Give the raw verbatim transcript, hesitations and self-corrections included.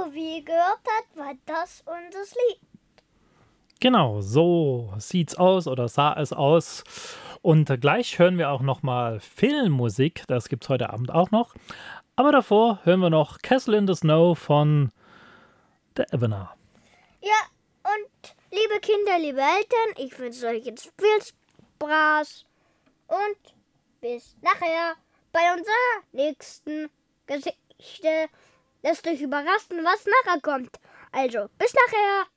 wie ihr gehört habt, war das unser Lied. Genau, so sieht's aus oder sah es aus. Und gleich hören wir auch nochmal Filmmusik, das gibt's heute Abend auch noch. Aber davor hören wir noch Castle in the Snow von The Evener. Ja, und liebe Kinder, liebe Eltern, ich wünsche euch jetzt viel Spaß und bis nachher bei unserer nächsten Geschichte. Lasst euch überraschen, was nachher kommt. Also, bis nachher.